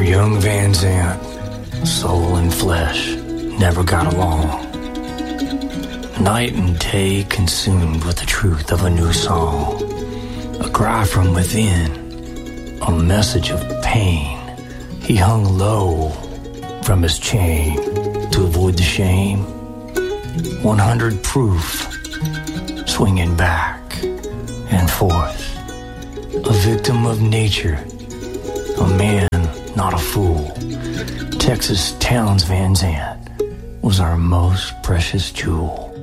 young Van Zant, soul and flesh never got along. Night and day consumed with the truth of a new song, a cry from within, a message of pain. He hung low from his chain to avoid the shame. 100 proof, swinging back and forth, a victim of nature, a man, not a fool. Texas Towns Van Zant was our most precious jewel.